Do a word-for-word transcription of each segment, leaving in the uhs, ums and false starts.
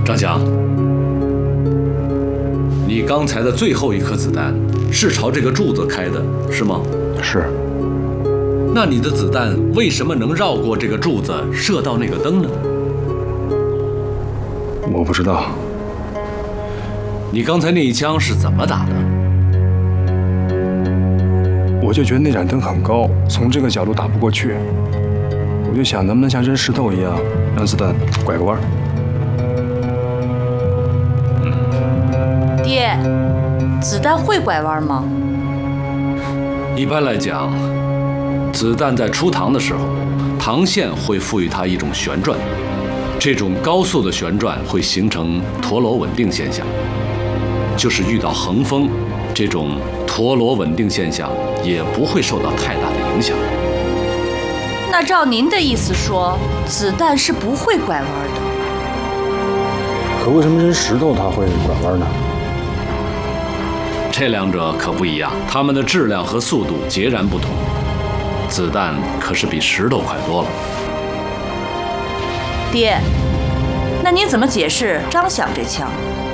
张翔，你刚才的最后一颗子弹是朝这个柱子开的，是吗？ 是。 那你的子弹为什么能绕过这个柱子，射到那个灯呢？ 我不知道。 你刚才那一枪是怎么打的？ 我就觉得那盏灯很高，从这个角度打不过去，我就想能不能像扔石头一样，让子弹拐个弯。 爹，子弹会拐弯吗？ 一般来讲，子弹在出膛的时候，膛线会赋予它一种旋转，这种高速的旋转会形成陀螺稳定现象。就是遇到横风，这种陀螺稳定现象也不会受到太大的影响。 那照您的意思说，子弹是不会拐弯的。 可为什么扔石头它会拐弯呢？ 这两者可不一样，它们的质量和速度截然不同。子弹可是比石头快多了。 爹，那您怎么解释张响这枪？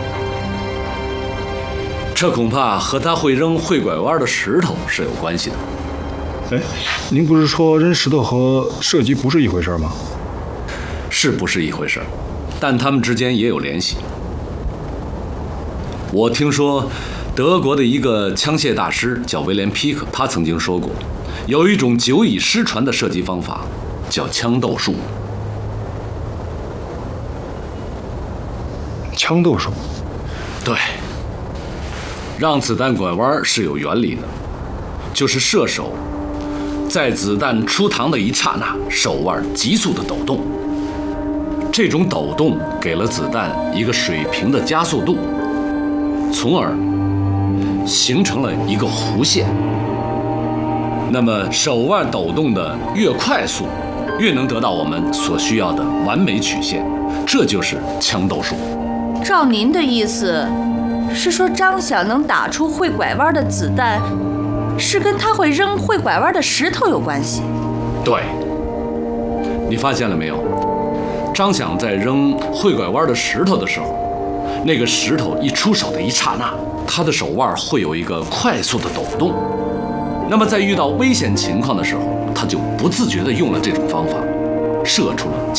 这恐怕和他会扔会拐弯的石头是有关系的。 哎，您不是说扔石头和射击不是一回事吗？ 是不是一回事？但他们之间也有联系。我听说德国的一个枪械大师叫威廉·皮克，他曾经说过，有一种久已失传的射击方法，叫枪斗术。 枪斗术？ 对。让子弹拐弯是有原理的，就是射手在子弹出膛的一刹那，手腕急速的抖动，这种抖动给了子弹一个水平的加速度，从而形成了一个弧线。那么手腕抖动的越快速，越能得到我们所需要的完美曲线，这就是枪斗术。 照您的意思，是说张响能打出会拐弯的子弹，是跟他会扔会拐弯的石头有关系？ 对。你发现了没有？张响在扔会拐弯的石头的时候，那个石头一出手的一刹那，他的手腕会有一个快速的抖动。那么在遇到危险情况的时候，他就不自觉地用了这种方法，射出了